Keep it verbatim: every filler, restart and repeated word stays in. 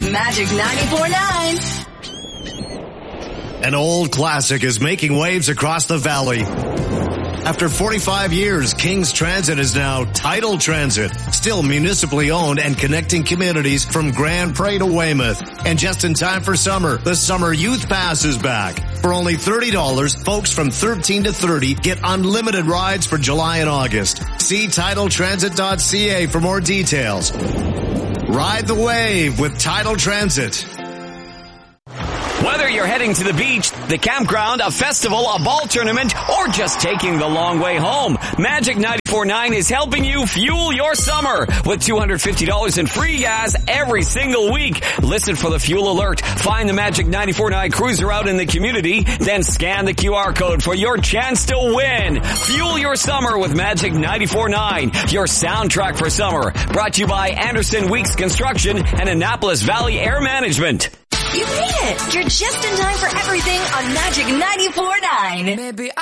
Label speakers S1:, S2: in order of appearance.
S1: Magic ninety-four point nine.
S2: An old classic is making waves across the valley. After forty-five years, Kings Transit is now Tidal Transit, still municipally owned and connecting communities from Grand Prairie to Weymouth. And just in time for summer, the Summer Youth Pass is back. For only thirty dollars, folks from thirteen to thirty get unlimited rides for July and August. See tidal transit dot c a for more details. Ride the wave with Tidal Transit.
S3: Whether you're heading to the beach, the campground, a festival, a ball tournament, or just taking the long way home, Magic ninety-four point nine is helping you fuel your summer with two hundred fifty dollars in free gas every single week. Listen for the fuel alert. Find the Magic ninety-four point nine cruiser out in the community, then scan the Q R code for your chance to win. Fuel your summer with Magic ninety-four point nine, your soundtrack for summer. Brought to you by Anderson Weeks Construction and Annapolis Valley Air Management.
S1: You made it! You're just in time for everything on Magic ninety-four point nine. Maybe